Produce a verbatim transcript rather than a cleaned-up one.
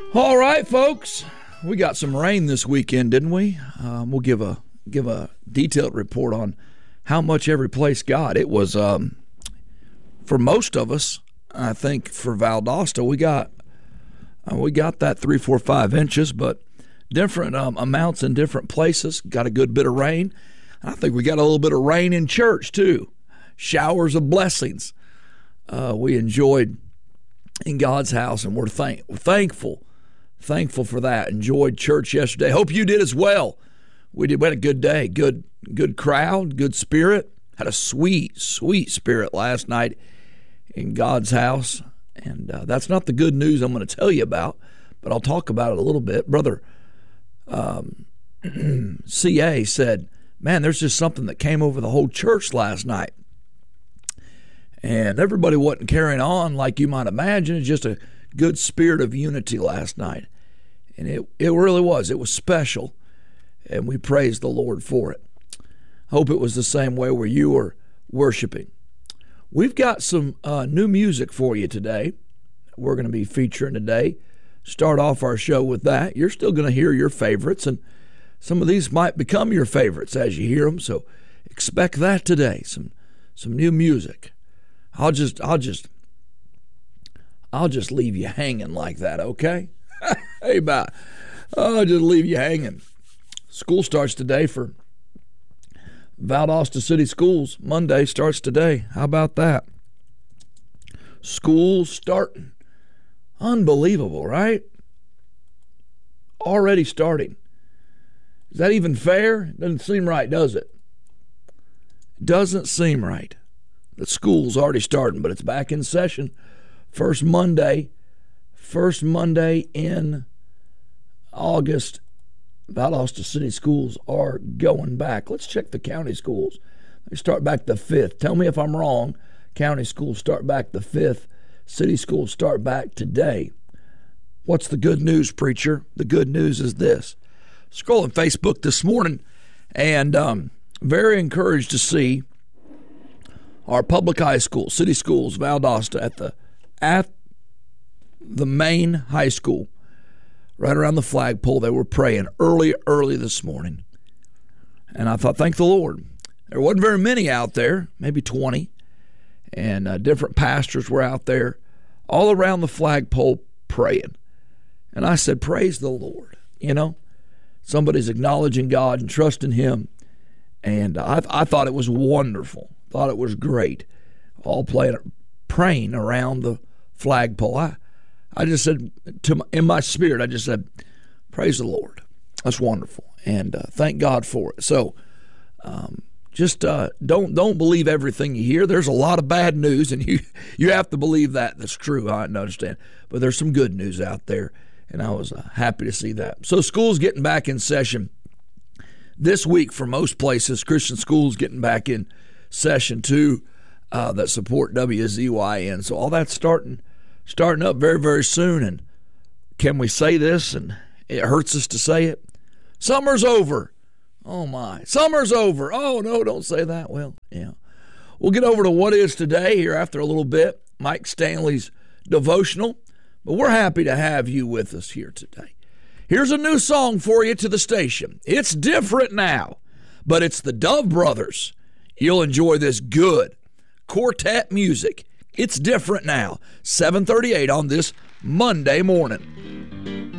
All right, folks, we got some rain this weekend, didn't we? Um, we'll give a give a detailed report on how much every place got. It was, um, for most of us, I think for Valdosta, we got uh, we got that three, four, five inches, but different um, amounts in different places. Got a good bit of rain. I think we got a little bit of rain in church too. Showers of blessings. Uh, we enjoyed in God's house, and we're thank we're thankful. Thankful for that. Enjoyed church yesterday. Hope you did as well. We did. We had a good day. Good, good crowd. Good spirit. Had a sweet, sweet spirit last night in God's house. And uh, that's not the good news I'm going to tell you about, but I'll talk about it a little bit. Brother um, C A said, man, there's just something that came over the whole church last night. And everybody wasn't carrying on like you might imagine. It's just a good spirit of unity last night. And it, it really was. It was special. And we praise the Lord for it. I hope it was the same way where you were worshiping. We've got some uh, new music for you today. We're going to be featuring today. Start off our show with that. You're still going to hear your favorites, and some of these might become your favorites as you hear them. So expect that today. Some some new music. I'll just I'll just I'll just leave you hanging like that, okay? Hey, bye. I'll just leave you hanging. School starts today for Valdosta City Schools. Monday starts today. How about that? School starting. Unbelievable, right? Already starting. Is that even fair? Doesn't seem right, does it? Doesn't seem right. The school's already starting, but it's back in session. First Monday, first Monday in August, Valdosta City Schools are going back. Let's check the county schools. They start back the fifth. Tell me if I'm wrong. County schools start back the fifth. City schools start back today. What's the good news, preacher? The good news is this. Scrolling Facebook this morning, and um, very encouraged to see our public high school, city schools, Valdosta, at the at the main high school, right around the flagpole. They were praying early, early this morning. And I thought, thank the Lord. There wasn't very many out there, maybe twenty. And uh, different pastors were out there all around the flagpole praying. And I said, praise the Lord. You know, somebody's acknowledging God and trusting Him. And I, I thought it was wonderful. Thought it was great. All playing, praying around the flagpole. I, I just said, to my, in my spirit, I just said, praise the Lord. That's wonderful. And uh, thank God for it. So um, just uh, don't don't believe everything you hear. There's a lot of bad news, and you, you have to believe that. That's true. I understand. But there's some good news out there, and I was uh, happy to see that. So school's getting back in session this week for most places. Christian schools getting back in session too, uh, that support W Z Y N. So all that's starting starting up very, very soon. And can we say this? And it hurts us to say it. Summer's over. Oh, my. Summer's over. Oh, no, don't say that. Well, yeah. We'll get over to what is today here after a little bit. Mike Stanley's devotional. But we're happy to have you with us here today. Here's a new song for you to the station. It's different now, but it's the Dove Brothers. You'll enjoy this good quartet music. It's different now. seven thirty-eight on this Monday morning.